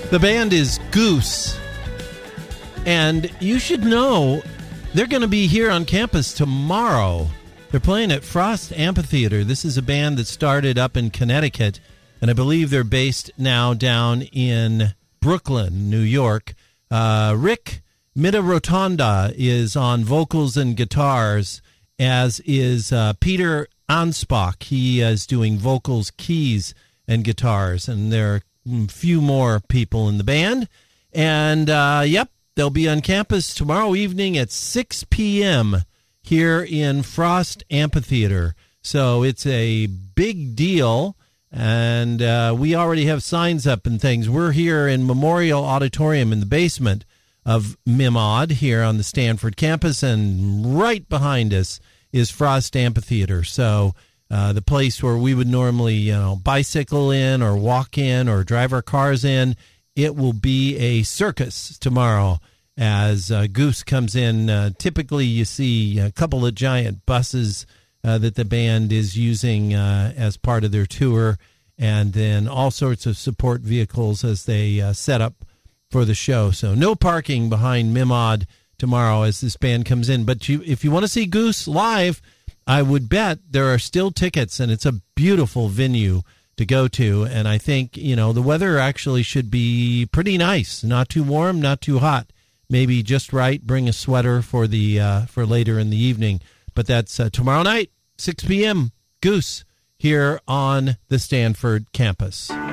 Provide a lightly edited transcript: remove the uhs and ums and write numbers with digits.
The band is Goose, and you should know they're going to be here on campus tomorrow. They're playing at Frost Amphitheater. This is a band that started up in Connecticut, and I believe they're based now down in Brooklyn, New York. Rick Mitarotonda is on vocals and guitars, as is Peter Anspach. He is doing vocals, keys, and guitars, and there are a few more people in the band. And, they'll be on campus tomorrow evening at 6 p.m. here in Frost Amphitheater. So it's a big deal, and we already have signs up and things. We're here in Memorial Auditorium in the basement of MIMAUD here on the Stanford campus, and right behind us is Frost Amphitheater. So the place where we would normally, bicycle in or walk in or drive our cars in, it will be a circus tomorrow as Goose comes in. Typically, you see a couple of giant buses that the band is using as part of their tour, and then all sorts of support vehicles as they set up for the show. So no parking behind MIMAUD tomorrow as this band comes in. But if you want to see Goose live, I would bet there are still tickets, and it's a beautiful venue to go to. And I think, the weather actually should be pretty nice. Not too warm, not too hot. Maybe just right. Bring a sweater for later in the evening. But that's tomorrow night, 6 p.m., Goose, here on the Stanford campus.